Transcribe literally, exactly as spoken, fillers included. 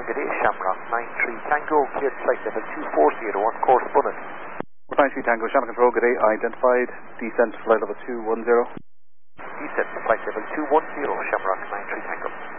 good day, Shamrock nine three Tango, cleared flight level two four zero on course Bunnet. nine three Tango, Shamrock Control, good day, identified, descent flight level two one zero. Descent flight level two one zero, Shamrock nine three Tango.